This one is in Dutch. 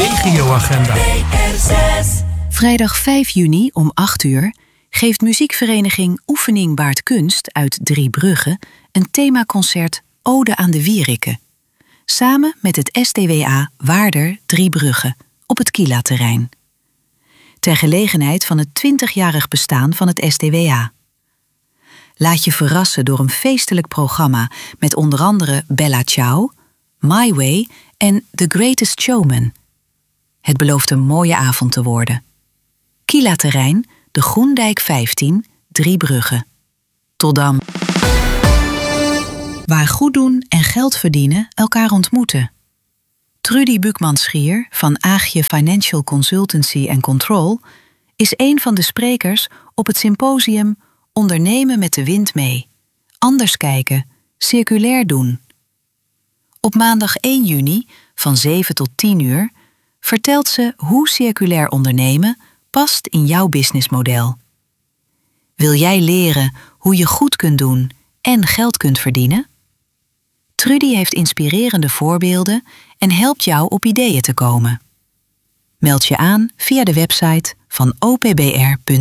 Regioagenda. Vrijdag 5 juni om 8 uur geeft muziekvereniging Oefening Baart Kunst uit Driebrugge een themaconcert Ode aan de Wieriken. Samen met het SDWA Waarder Driebrugge op het Kila-terrein. Ter gelegenheid van het 20-jarig bestaan van het SDWA. Laat je verrassen door een feestelijk programma met onder andere Bella Ciao, My Way en The Greatest Showman. Het belooft een mooie avond te worden. Kila-terrein, de Groendijk 15, Driebrugge. Tot dan. Waar goed doen en geld verdienen elkaar ontmoeten. Trudy Bukman-Schier van Aagje Financial Consultancy and Control is een van de sprekers op het symposium Ondernemen met de wind mee. Anders kijken, circulair doen. Op maandag 1 juni van 7 tot 10 uur vertelt ze hoe circulair ondernemen past in jouw businessmodel. Wil jij leren hoe je goed kunt doen en geld kunt verdienen? Trudy heeft inspirerende voorbeelden en helpt jou op ideeën te komen. Meld je aan via de website van opbr.nl.